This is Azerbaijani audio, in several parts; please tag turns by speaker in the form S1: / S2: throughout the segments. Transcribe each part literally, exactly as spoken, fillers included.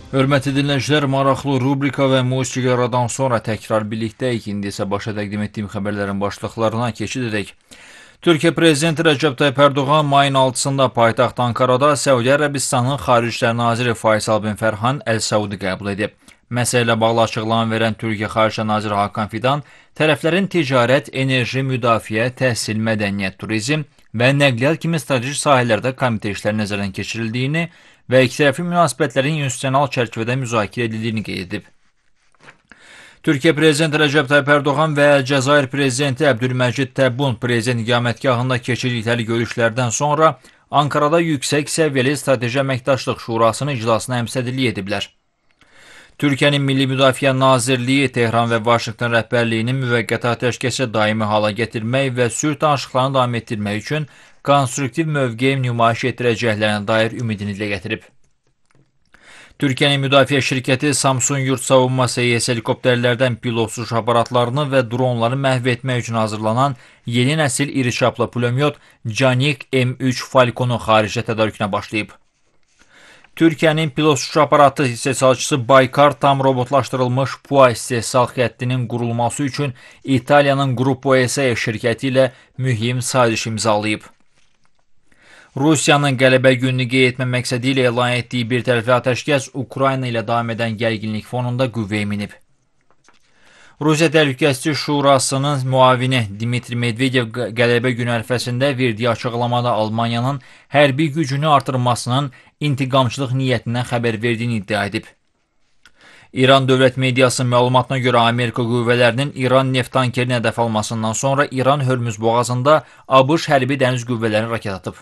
S1: Hörmətli dinləyicilər, maraqlı rubrika və musiqi aradan sonra təkrar birlikdəyik. İndi isə başa təqdim etdiyim xəbərlərin başlıqlarına keçid edək. Türkiyə Prezidenti Rəcəb Tayyip Ərdoğan mayın altısında paytaxt Ankarada Səudi Ərəbistanın Xarici İşlər Naziri Faysal bin Fərhan Əl-Səudi qəbul edib. Məsələ ilə bağlı açıqlama verən Türkiyə Xarici İşlər Naziri Hakan Fidan, tərəflərin ticarət, enerji, müdafiə, təhsil, mədəniyyət, turizm və nəqliyyat kimi strateji sahələrdə komitə işləri nəzərdən keçirildiyini və ikitərəfli münasibətlərin institusional çərçivədə müzakirə edildiyini qeyd edib. Türkiyə Prezidenti Rəcəb Tayyip Ərdoğan və Cəzair Prezidenti Əbdülməcid Təbbun Prezident iqamətgahında keçirdikləri görüşlərdən sonra Ankarada yüksək səviyyəli strateji əməkdaşlıq şurasının iclasına həmsədrlik ediblər. Türkiyənin Milli Müdafiə Nazirliyi Tehran və Vaşinqton rəhbərliyinin müvəqqəti atəşkəsi daimi hala gətirmək və sülh danışıqlarını davam etdirmək üçün konstruktiv mövqe nümayiş etdirəcəklərinə dair ümidini dilə gətirib. Türkiyənin müdafiə şirkəti Samsun Yurt Savunma Səiyyəsi helikopterlərdən pilotsuz aparatlarını və dronları məhv etmək üçün hazırlanan yeni nəsil iri çaplı pulemyot Canik M üç Falcon'un xaricdə tədarükünə başlayıb. Türkiyənin pilotsuz aparatı istehsalçısı Baykar tam robotlaşdırılmış P U A istehsal xəttinin qurulması üçün İtaliyanın Grupo S A şirkəti ilə mühim saziş imzalayıb. Rusiyanın qələbə gününü qeyd etmə məqsədi ilə elan etdiyi bir tərəfli atəşkəs Ukrayna ilə davam edən gərginlik fonunda qüvvəyə minib. Rusiya Təhlükəsizlik Şurasının müavini Dmitri Medvedev qələbə günü ərəfəsində verdiyi açıqlamada Almaniyanın hərbi gücünü artırmasının intiqamçılıq niyyətindən xəbər verdiyini iddia edib. İran dövlət mediasının məlumatına görə Amerika qüvvələrinin İran neft tankerini hədəf almasından sonra İran Hörmüz boğazında ABŞ hərbi dəniz qüvvələrini raket atıb.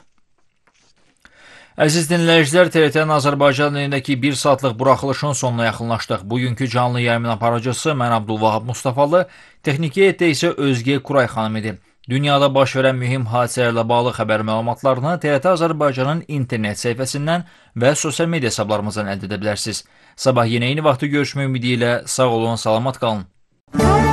S1: Əziz dinləyicilər, T R T-nin Azərbaycan dilindəki bir saatlıq buraxılışın sonuna yaxınlaşdıq. Bugünkü canlı yayımın aparıcısı mən Abdulvahab Mustafalı, texniki heyətdə isə Özgə Kuray xanım idi. Dünyada baş verən mühim hadisələrlə bağlı xəbər məlumatlarını T R T Azərbaycanın internet səhifəsindən və sosial media hesablarımızdan əldə edə bilərsiniz. Sabah yenə eyni vaxtda görüşmək ümidi ilə sağ olun, salamat qalın.